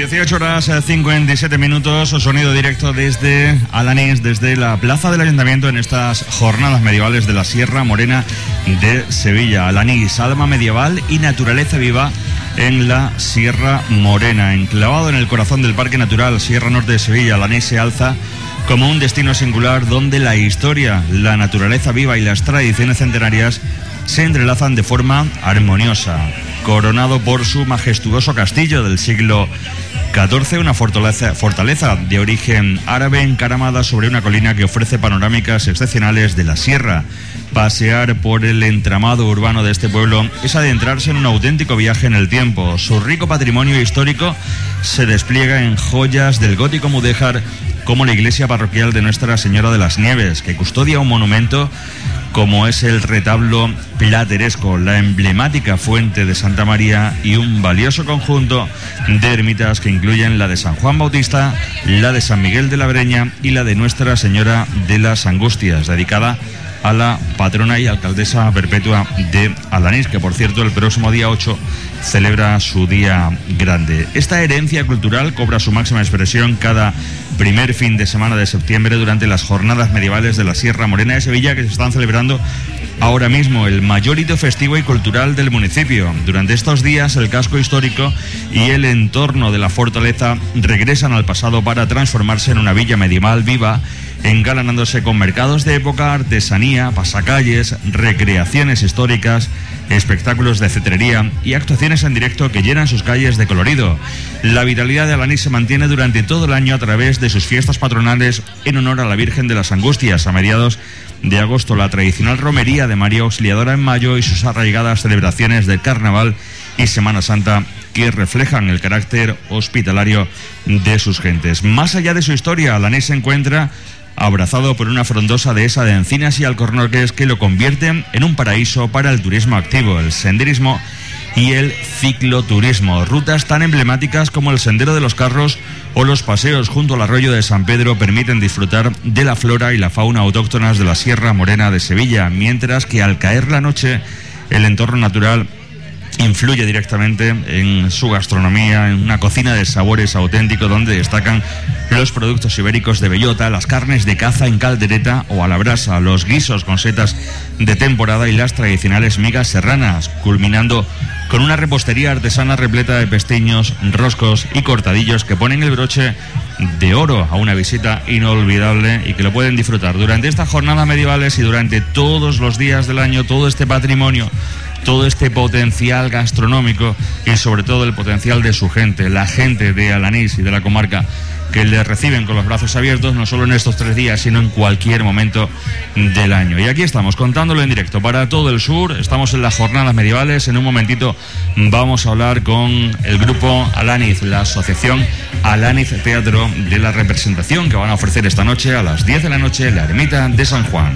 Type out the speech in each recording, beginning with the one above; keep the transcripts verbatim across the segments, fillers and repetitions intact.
dieciocho horas cincuenta y siete minutos, sonido directo desde Alanís, desde la plaza del Ayuntamiento en estas jornadas medievales de la Sierra Morena de Sevilla. Alanís, alma medieval y naturaleza viva en la Sierra Morena. Enclavado en el corazón del Parque Natural Sierra Norte de Sevilla, Alanís se alza como un destino singular donde la historia, la naturaleza viva y las tradiciones centenarias se entrelazan de forma armoniosa. Coronado por su majestuoso castillo del siglo catorce, una fortaleza, fortaleza de origen árabe encaramada sobre una colina que ofrece panorámicas excepcionales de la sierra. Pasear por el entramado urbano de este pueblo es adentrarse en un auténtico viaje en el tiempo. Su rico patrimonio histórico se despliega en joyas del gótico mudéjar, como la iglesia parroquial de Nuestra Señora de las Nieves, que custodia un monumento como es el retablo plateresco, la emblemática fuente de Santa María y un valioso conjunto de ermitas que incluyen la de San Juan Bautista, la de San Miguel de la Breña y la de Nuestra Señora de las Angustias, dedicada a la patrona y alcaldesa perpetua de Alanís, que por cierto el próximo día ocho celebra su día grande. Esta herencia cultural cobra su máxima expresión cada primer fin de semana de septiembre durante las jornadas medievales de la Sierra Morena de Sevilla, que se están celebrando ahora mismo, el mayor hito festivo y cultural del municipio. Durante estos días el casco histórico y el entorno de la fortaleza regresan al pasado para transformarse en una villa medieval viva, engalanándose con mercados de época, artesanía, pasacalles, recreaciones históricas, espectáculos de cetrería y actuaciones en directo que llenan sus calles de colorido. La vitalidad de Alanís se mantiene durante todo el año a través de sus fiestas patronales en honor a la Virgen de las Angustias. A mediados de agosto, la tradicional romería de María Auxiliadora en mayo y sus arraigadas celebraciones de Carnaval y Semana Santa, que reflejan el carácter hospitalario de sus gentes. Más allá de su historia, Alanís se encuentra abrazado por una frondosa dehesa de encinas y alcornoques que lo convierten en un paraíso para el turismo activo, el senderismo y el cicloturismo. Rutas tan emblemáticas como el Sendero de los Carros o los paseos junto al arroyo de San Pedro permiten disfrutar de la flora y la fauna autóctonas de la Sierra Morena de Sevilla, mientras que al caer la noche el entorno natural influye directamente en su gastronomía, en una cocina de sabores auténticos donde destacan los productos ibéricos de bellota, las carnes de caza en caldereta o a la brasa, los guisos con setas de temporada y las tradicionales migas serranas, culminando con una repostería artesana repleta de pestiños, roscos y cortadillos que ponen el broche de oro a una visita inolvidable y que lo pueden disfrutar durante estas jornadas medievales y durante todos los días del año. Todo este patrimonio, todo este potencial gastronómico y sobre todo el potencial de su gente, la gente de Alanís y de la comarca, que le reciben con los brazos abiertos, no solo en estos tres días, sino en cualquier momento del año. Y aquí estamos, contándolo en directo para todo el sur. Estamos en las jornadas medievales. En un momentito vamos a hablar con el grupo Alanís, la asociación Alanís Teatro, de la representación que van a ofrecer esta noche a las diez de la noche en la ermita de San Juan.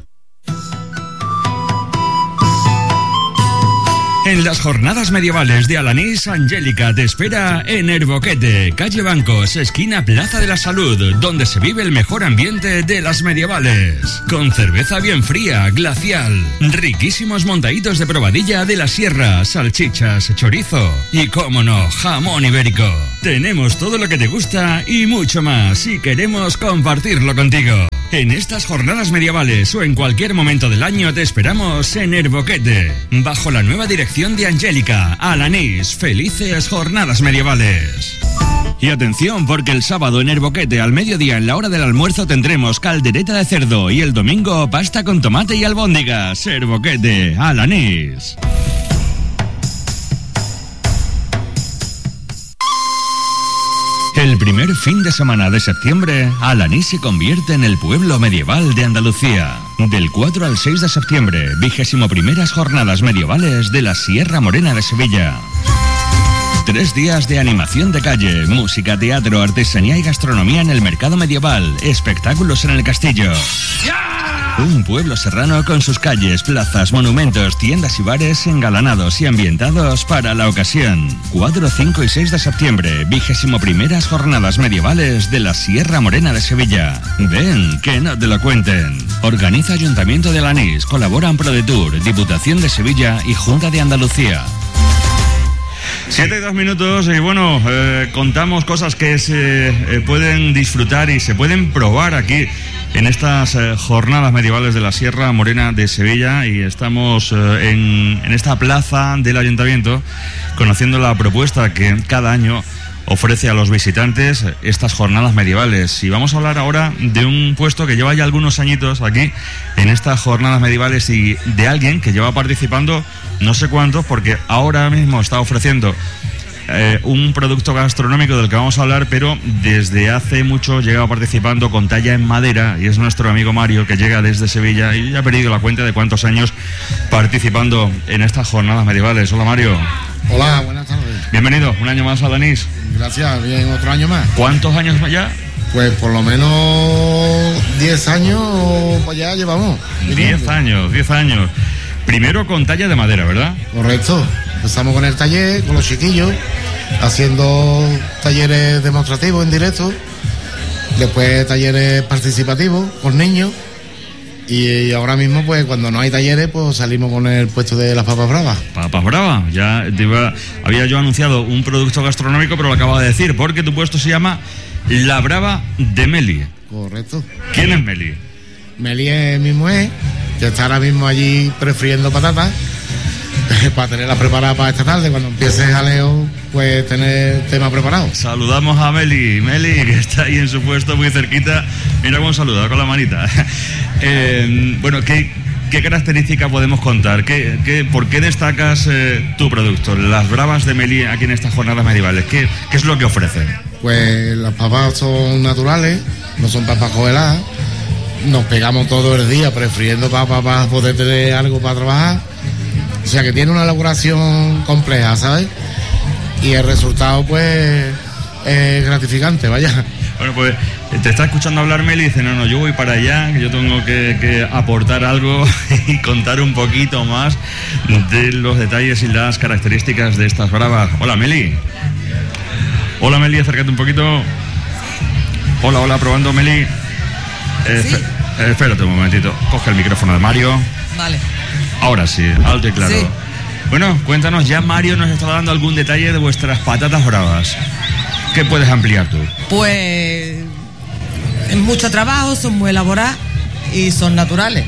En las jornadas medievales de Alanís, Angélica te espera en Herboquete, calle Bancos, esquina Plaza de la Salud, donde se vive el mejor ambiente de las medievales. Con cerveza bien fría, glacial, riquísimos montaditos de probadilla de la sierra, salchichas, chorizo y, cómo no, jamón ibérico. Tenemos todo lo que te gusta y mucho más, y queremos compartirlo contigo. En estas jornadas medievales o en cualquier momento del año te esperamos en Herboquete, bajo la nueva dirección de Angélica. Alanís, felices jornadas medievales. Y atención, porque el sábado en Herboquete al mediodía en la hora del almuerzo tendremos caldereta de cerdo y el domingo pasta con tomate y albóndigas. Herboquete, Alanís. El primer fin de semana de septiembre, Alanís se convierte en el pueblo medieval de Andalucía. Del cuatro al seis de septiembre, vigésimo primeras jornadas medievales de la Sierra Morena de Sevilla. Tres días de animación de calle, música, teatro, artesanía y gastronomía en el mercado medieval, espectáculos en el castillo. Un pueblo serrano con sus calles, plazas, monumentos, tiendas y bares engalanados y ambientados para la ocasión. cuatro, cinco y seis de septiembre, vigésimo primeras jornadas medievales de la Sierra Morena de Sevilla. Ven, que no te lo cuenten. Organiza Ayuntamiento de Alanís, colaboran ProDetour, Diputación de Sevilla y Junta de Andalucía. Siete y dos minutos y bueno, eh, contamos cosas que se eh, pueden disfrutar y se pueden probar aquí en estas eh, jornadas medievales de la Sierra Morena de Sevilla, y estamos eh, en, en esta plaza del Ayuntamiento conociendo la propuesta que cada año ofrece a los visitantes estas jornadas medievales. Y vamos a hablar ahora de un puesto que lleva ya algunos añitos aquí en estas jornadas medievales y de alguien que lleva participando no sé cuántos, porque ahora mismo está ofreciendo eh, un producto gastronómico del que vamos a hablar, pero desde hace mucho lleva participando con talla en madera, y es nuestro amigo Mario, que llega desde Sevilla y ya ha perdido la cuenta de cuántos años participando en estas jornadas medievales. Hola, Mario. Hola, buenas tardes. Bienvenido, un año más a Alanís. Gracias, bien, otro año más. ¿Cuántos años ya? Pues por lo menos diez años, pues ya llevamos. diez años, diez años. Primero con talla de madera, ¿verdad? Correcto. Empezamos con el taller, con los chiquillos, haciendo talleres demostrativos en directo, después talleres participativos con niños, y ahora mismo, pues cuando no hay talleres, pues salimos con el puesto de las papas bravas. Papas bravas, ya te iba, había yo anunciado un producto gastronómico, pero lo acabo de decir, porque tu puesto se llama La Brava de Meli. Correcto. ¿Quién es Meli? Meli es mi mujer, que está ahora mismo allí prefriendo patatas para tenerlas preparadas para esta tarde. Cuando empiece el jaleo, pues tener el tema preparado. Saludamos a Meli, Meli, que está ahí en su puesto muy cerquita. Mira cómo saluda, con la manita. Eh, bueno, ¿qué, qué características podemos contar? ¿Qué, qué, ¿Por qué destacas eh, tu producto, las bravas de Meli, aquí en estas jornadas medievales? ¿Qué, qué es lo que ofrecen? Pues las papas son naturales, no son papas congeladas. Nos pegamos todo el día prefiriendo papas para poder tener algo para trabajar. O sea que tiene una elaboración compleja, ¿sabes? Y el resultado, pues, es gratificante, vaya. Bueno, pues te está escuchando hablar Meli y dice, no, no, yo voy para allá, que yo tengo que, que aportar algo y contar un poquito más de los detalles y las características de estas bravas. Hola, Meli. Hola, Meli, acércate un poquito. Hola, hola, probando, Meli. Eh, ¿Sí? eh, espérate un momentito, coge el micrófono de Mario. Vale. Ahora sí, alto y claro. Sí. Bueno, cuéntanos, ya Mario nos estaba dando algún detalle de vuestras patatas bravas. ¿Qué puedes ampliar tú? Pues es mucho trabajo, son muy elaboradas y son naturales.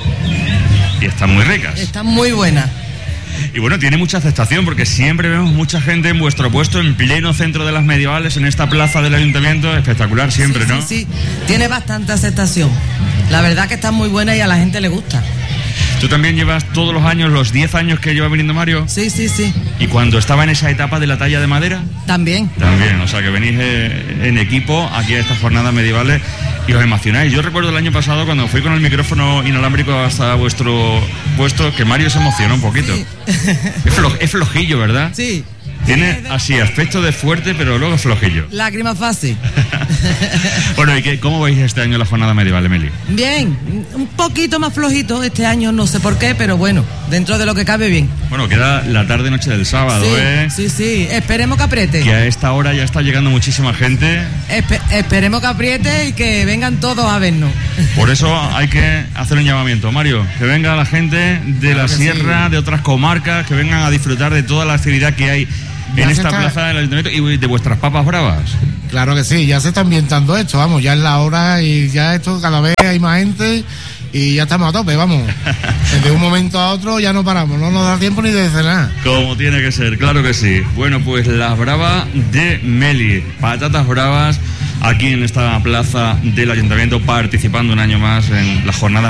Y están muy ricas. Están muy buenas. Y bueno, tiene mucha aceptación, porque siempre vemos mucha gente en vuestro puesto, en pleno centro de las medievales, en esta plaza del Ayuntamiento. Espectacular siempre, sí, ¿no? Sí, sí, tiene bastante aceptación. La verdad que está muy buena y a la gente le gusta. ¿Tú también llevas todos los años, los diez años que lleva viniendo Mario? Sí, sí, sí. ¿Y cuando estaba en esa etapa de la talla de madera? También. También, o sea que venís eh, en equipo aquí a estas jornadas medievales y os emocionáis. Yo recuerdo el año pasado, cuando fui con el micrófono inalámbrico hasta vuestro puesto, que Mario se emocionó un poquito. Sí. Es, flo, es flojillo, ¿verdad? Sí. Tiene así aspecto de fuerte, pero luego es flojillo. Lágrima fácil. Bueno, ¿y qué, cómo veis este año la jornada medieval, Emily? Bien, un poquito más flojito este año, no sé por qué, pero bueno, dentro de lo que cabe, bien. Bueno, queda la tarde-noche del sábado, sí, ¿eh? Sí, sí, esperemos que apriete. Que a esta hora ya está llegando muchísima gente. Espe- esperemos que apriete y que vengan todos a vernos. Por eso hay que hacer un llamamiento, Mario, que venga la gente de claro la que sierra, sí. de otras comarcas, que vengan a disfrutar de toda la actividad que hay Ya en se esta está... plaza del Ayuntamiento y de vuestras papas bravas. Claro que sí, ya se está ambientando esto, vamos, ya es la hora y ya esto cada vez hay más gente y ya estamos a tope, vamos. De un momento a otro ya no paramos, no nos da tiempo ni de cenar. Como tiene que ser, claro que sí. Bueno, pues las bravas de Meli, patatas bravas, aquí en esta plaza del Ayuntamiento, participando un año más en la jornada